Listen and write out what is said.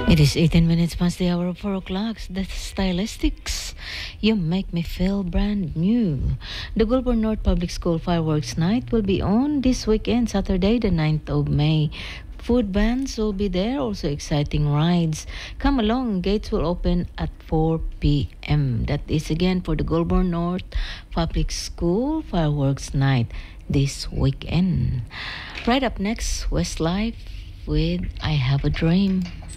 It is 18 minutes past the hour of 4 o'clock. The Stylistics. You make me feel brand new. The Goulburn North Public School Fireworks Night will be on this weekend, Saturday, the 9th of May. Food bands will be there, also exciting rides. Come along, gates will open at 4 p.m. That is again for the Goulburn North Public School Fireworks Night this weekend. Right up next, Westlife with I Have a Dream.